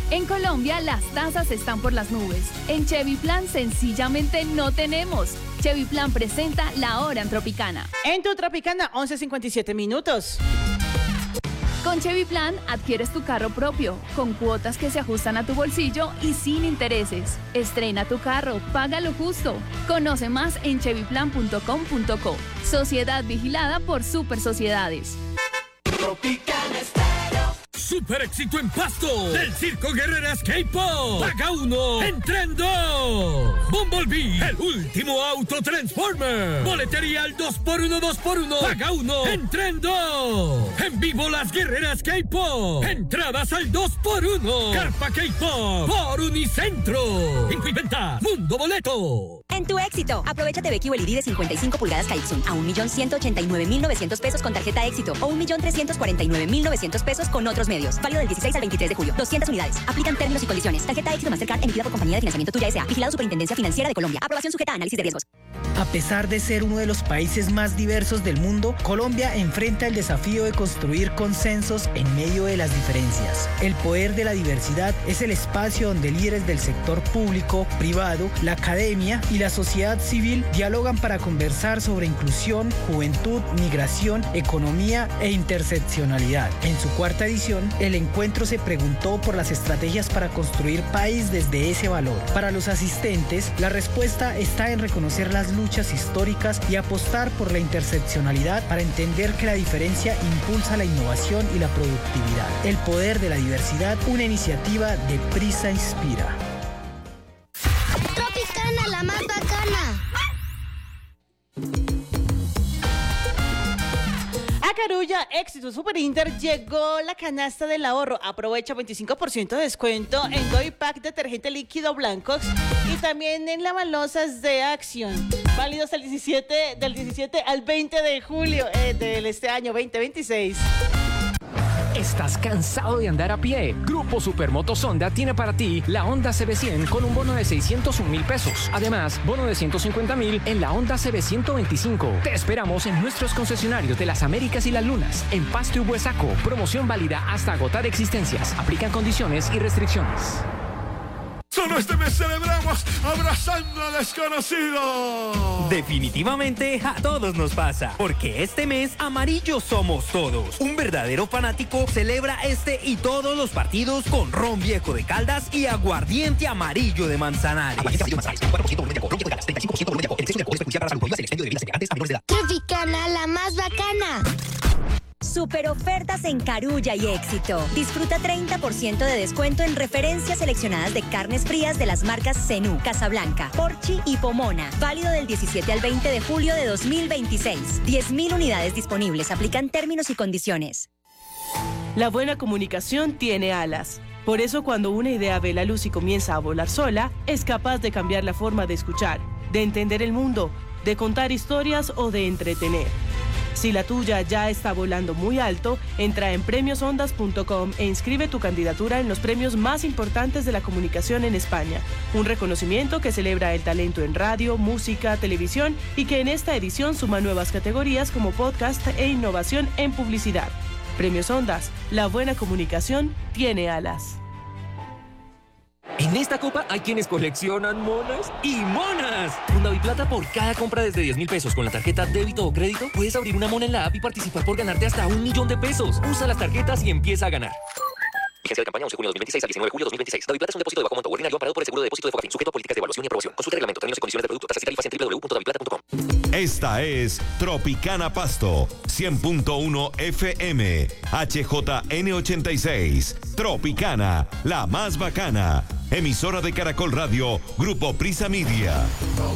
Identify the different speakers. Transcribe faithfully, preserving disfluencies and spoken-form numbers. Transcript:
Speaker 1: En Colombia las tasas están por las nubes. En Chevy Plan sencillamente no tenemos. Chevy Plan presenta La Hora en Tropicana.
Speaker 2: En tu Tropicana, once cincuenta y siete minutos.
Speaker 1: Con Chevy Plan adquieres tu carro propio, con cuotas que se ajustan a tu bolsillo y sin intereses. Estrena tu carro, paga lo justo. Conoce más en chevy plan punto com punto co. Sociedad vigilada por Super Sociedades.
Speaker 3: Tropicana Estéreo.
Speaker 4: Super éxito en Pasto del Circo Guerreras K-Pop. Paga uno, entra en dos. Bumblebee, el último auto Transformer. Boletería al dos por uno, dos por uno. Paga uno, entra en dos. En vivo las Guerreras K-Pop. Entradas al dos por uno. Carpa K-Pop por Unicentro. Incluiventa Mundo Boleto.
Speaker 5: En tu éxito, aprovecha T V Q L E D de cincuenta y cinco pulgadas Kaixun a un millón ciento ochenta y nueve mil novecientos pesos con tarjeta éxito o un millón trescientos cuarenta y nueve mil novecientos pesos con otros medios. Válido del dieciséis al veintitrés de julio. doscientas unidades. Aplican términos y condiciones. Tarjeta éxito Mastercard emitida por Compañía de Financiamiento Tuya S A. Vigilado Superintendencia Financiera de Colombia. Aprobación sujeta a análisis de riesgos.
Speaker 6: A pesar de ser uno de los países más diversos del mundo, Colombia enfrenta el desafío de construir consensos en medio de las diferencias. El poder de la diversidad es el espacio donde líderes del sector público, privado, la academia y la sociedad civil dialogan para conversar sobre inclusión, juventud, migración, economía e interseccionalidad. En su cuarta edición, el encuentro se preguntó por las estrategias para construir país desde ese valor. Para los asistentes, la respuesta está en reconocer las luchas históricas y apostar por la interseccionalidad para entender que la diferencia impulsa la innovación y la productividad. El poder de la diversidad, una iniciativa de Prisa Inspira.
Speaker 7: Tropicana, la más bacana.
Speaker 2: A Carulla, éxito Super Inter, llegó la canasta del ahorro. Aprovecha veinticinco por ciento de descuento en Doy Pack detergente líquido blancos y también en lavalosas de Acción. Válidos el diecisiete, del diecisiete al veinte de julio eh, de este año veinte veintiséis.
Speaker 8: ¿Estás cansado de andar a pie? Grupo Supermotos Honda tiene para ti la Honda C B cien con un bono de seiscientos un mil pesos. Además, bono de ciento cincuenta mil en la Honda C B ciento veinticinco. Te esperamos en nuestros concesionarios de las Américas y las Lunas, en Pasto y Huesaco. Promoción válida hasta agotar existencias. Aplican condiciones y restricciones.
Speaker 3: Solo este mes celebramos abrazando a desconocidos.
Speaker 9: Definitivamente a todos nos pasa, porque este mes amarillos somos todos. Un verdadero fanático celebra este y todos los partidos con ron viejo de Caldas y aguardiente amarillo de Manzanares.
Speaker 7: Tropicana, la más bacana.
Speaker 5: Super ofertas en Carulla y Éxito. Disfruta treinta por ciento de descuento en referencias seleccionadas de carnes frías de las marcas Zenú, Casablanca, Porchi y Pomona. Válido del diecisiete al veinte de julio de dos mil veintiséis. diez mil unidades disponibles. Aplican términos y condiciones.
Speaker 10: La buena comunicación tiene alas. Por eso cuando una idea ve la luz y comienza a volar sola, es capaz de cambiar la forma de escuchar, de entender el mundo, de contar historias o de entretener. Si la tuya ya está volando muy alto, entra en premios ondas punto com e inscribe tu candidatura en los premios más importantes de la comunicación en España. Un reconocimiento que celebra el talento en radio, música, televisión y que en esta edición suma nuevas categorías como podcast e innovación en publicidad. Premios Ondas, la buena comunicación tiene alas.
Speaker 8: En esta copa hay quienes coleccionan monas y monas. Con DaviPlata, por cada compra desde diez mil pesos con la tarjeta débito o crédito, puedes abrir una mona en la app y participar por ganarte hasta un millón de pesos. Usa las tarjetas y empieza a ganar. Vigencia de campaña once de junio de dos mil veintiséis al diecinueve de julio de dos mil veintiséis. DaviPlata es un depósito de bajo monto ordinario amparado por el seguro de depósito de Fogafín, sujeto a políticas de evaluación y aprobación. Consulte el reglamento, términos y condiciones del producto, tasas y tarifas en doble u doble u doble u punto daviplata punto com.
Speaker 11: Esta es Tropicana Pasto, cien punto uno F M, H J N ochenta y seis. Tropicana, la más bacana. Emisora de Caracol Radio, Grupo Prisa Media.